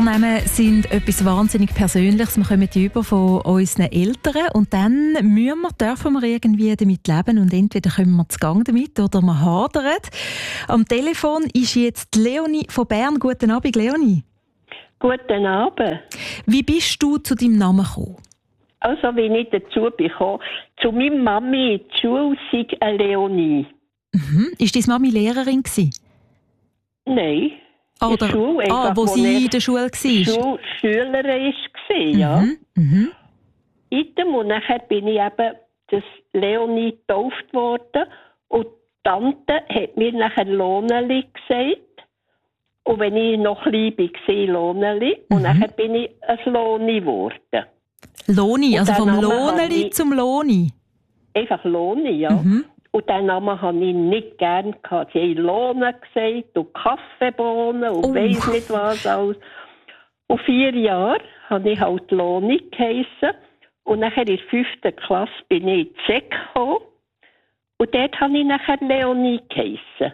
Vornamen sind etwas wahnsinnig Persönliches. Wir kommen die über von unseren Eltern und dann dürfen wir irgendwie damit leben und entweder kommen wir zu Gang damit oder wir hadern. Am Telefon ist jetzt Leonie von Bern. Guten Abend, Leonie. Guten Abend. Wie bist du zu deinem Namen gekommen? Also, wie ich dazu bekomme, zu meiner Mami in die Schule sei eine Leonie. Mhm. Ist deine Mami Lehrerin gewesen? Nein. Oder, Schule, einfach, wo sie in der Schule war? Schülerin war, ja. Mhm. Und nachher bin ich eben das Leonie getauft worden. Und die Tante hat mir nachher Loneli gesagt. Und wenn ich noch klein war, Loneli. Und nachher bin ich ein Loni geworden. Loni, also vom Loneli zum Loni? Einfach Loni, ja. Mhm. Und diesen Namen hatte ich nicht gerne. Sie haben Lohne gesagt und Kaffeebohnen und weiss nicht was alles. Und 4 Jahre habe ich halt Loni geheissen. Und nachher in der 5. Klasse bin ich in die Sek gekommen. Und dort habe ich nachher Leonie geheissen.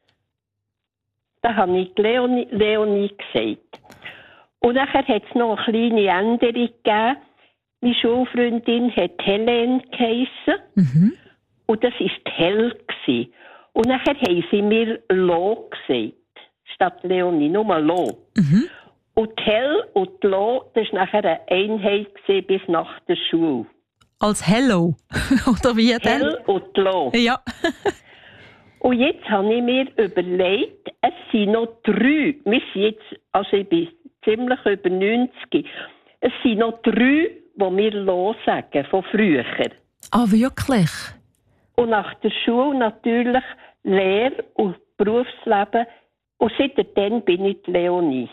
Da habe ich Leonie gesagt. Und nachher hat es noch eine kleine Änderung gegeben. Meine Schulfreundin hat Helene geheissen. Mhm. Und das war Hell. Und nachher haben sie mir Lo gesagt. Statt Leonie, nur Lo. Mhm. Und Hell und Lo, das war nachher eine Einheit bis nach der Schule. Als Hello? Oder wie denn? Hell und Lo. Ja. Und jetzt habe ich mir überlegt, es sind noch 3. Wir sind jetzt, also ich bin ziemlich über 90. Es sind noch 3, die wir Lo sagen, von früher. Ah, wirklich? Und nach der Schule natürlich Lehre und Berufsleben. Und seitdem bin ich die Leonie.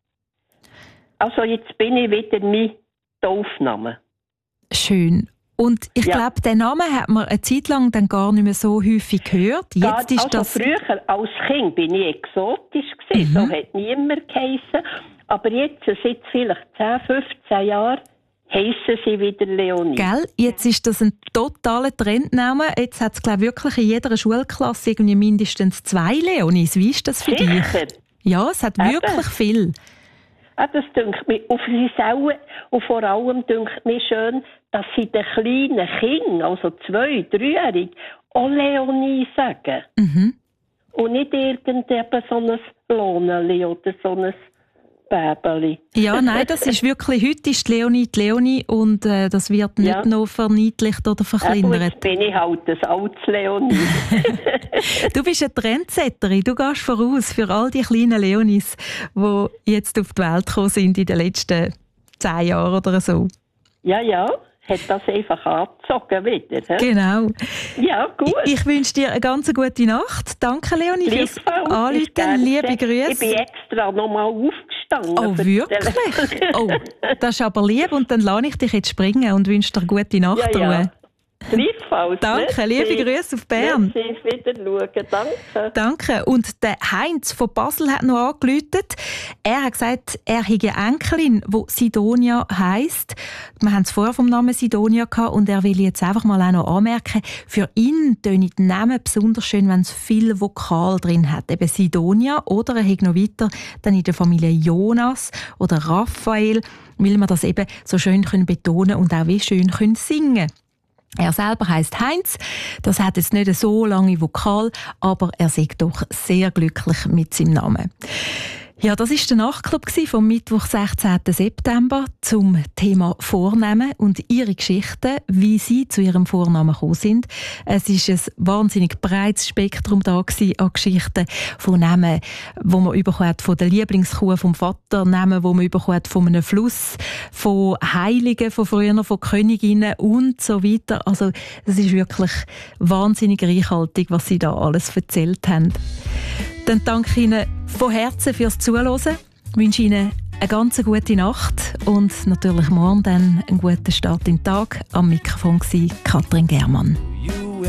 Also jetzt bin ich wieder mein Taufname. Schön. Und ich glaube, den Namen hat man eine Zeit lang dann gar nicht mehr so häufig gehört. Jetzt ist also das... früher als Kind bin ich exotisch gewesen. So hat niemand geheissen. Aber jetzt, seit vielleicht 10, 15 Jahren, heissen sie wieder Leonie. Gell? Jetzt ist das ein totaler Trendname. Jetzt hat es, glaube ich, wirklich in jeder Schulklasse irgendwie mindestens 2 Leonies. Wie ist das für dich? Ja, es hat wirklich viel. Ja, das dünkt mich. Und vor allem dünkt mir schön, dass sie den kleinen Kindern, also 2-, 3-Jährigen, auch Leonie sagen. Mhm. Und nicht irgendetwas so ein Loneli oder so ein Bäbeli. Ja, nein, das ist wirklich, heute ist die Leonie und das wird nicht noch verniedlicht oder verkleinert. Jetzt bin ich halt ein altes Leonie. Du bist eine Trendsetterin, du gehst voraus für all die kleinen Leonis, die jetzt auf die Welt gekommen sind in den letzten 10 Jahren oder so. Ja. Hat das einfach angezogen wieder. He? Genau. Ja, gut. Ich wünsche dir eine ganz gute Nacht. Danke, Leonie, fürs Anrufen. Liebe Grüße. Ich bin extra noch mal aufgestanden. Oh, wirklich? Oh, das ist aber lieb. Und dann lasse ich dich jetzt springen und wünsche dir gute Nachtruhe. Ja. Gleichfalls. Danke, liebe Grüße auf Bern. Merci, wieder schauen. Danke. Und der Heinz von Basel hat noch angerufen. Er hat gesagt, er hätte eine Enkelin, die Sidonia heisst. Wir haben es vorher vom Namen Sidonia gehabt und er will jetzt einfach mal auch noch anmerken, für ihn tönen die Namen besonders schön, wenn es viel Vokal drin hat. Eben Sidonia oder er hat noch weiter dann in der Familie Jonas oder Raphael, weil wir das eben so schön betonen können und auch wie schön singen können. Er selber heisst Heinz. Das hat jetzt nicht so lange Vokal, aber er ist doch sehr glücklich mit seinem Namen. Ja, das war der Nachtclub vom Mittwoch, 16. September zum Thema Vornamen und ihre Geschichten, wie sie zu ihrem Vornamen gekommen sind. Es war ein wahnsinnig breites Spektrum da an Geschichten von Namen, die man bekommen hat von der Lieblingskuh vom Vater, Namen, die man bekommen hat von einem Fluss, von Heiligen von früher, von Königinnen und so weiter. Also es ist wirklich wahnsinnig reichhaltig, was sie da alles erzählt haben. Dann danke ich Ihnen von Herzen fürs Zuhören. Ich wünsche Ihnen eine ganz gute Nacht und natürlich morgen dann einen guten Start in den Tag. Am Mikrofon war Katrin Germann.